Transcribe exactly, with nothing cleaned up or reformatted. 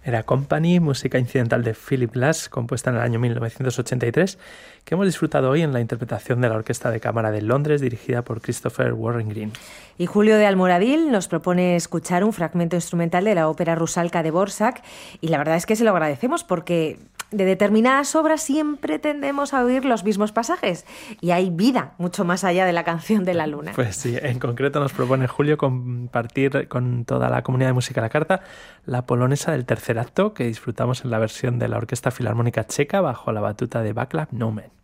Era Company, música incidental de Philip Glass, compuesta en el año mil novecientos ochenta y tres, que hemos disfrutado hoy en la interpretación de la Orquesta de Cámara de Londres, dirigida por Christopher Warren Green. Y Julio de Almoradil nos propone escuchar un fragmento instrumental de la ópera Rusalka de Dvořák, y la verdad es que se lo agradecemos porque de determinadas obras siempre tendemos a oír los mismos pasajes y hay vida mucho más allá de la canción de la luna. Pues sí, en concreto nos propone Julio compartir con toda la comunidad de Música a la Carta la polonesa del tercer acto que disfrutamos en la versión de la Orquesta Filarmónica Checa bajo la batuta de Václav Naumann.